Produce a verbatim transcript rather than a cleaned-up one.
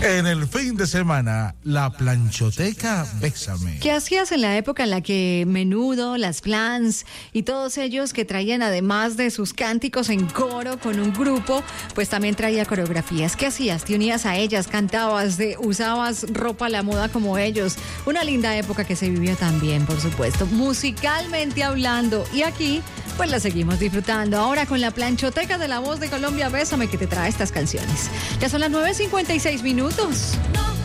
En el fin de semana, la planchoteca Bésame. ¿Qué hacías en la época en la que Menudo, las Flans y todos ellos que traían, además de sus cánticos en coro con un grupo, pues también traía coreografías? ¿Qué hacías? ¿Te unías a ellas? ¿Cantabas? De, ¿Usabas ropa a la moda como ellos? Una linda época que se vivió también, por supuesto, musicalmente hablando. Y aquí, pues la seguimos disfrutando. Ahora con la planchoteca de La Voz de Colombia, Bésame, que te trae estas canciones. Ya son las nueve cincuenta y seis minutos.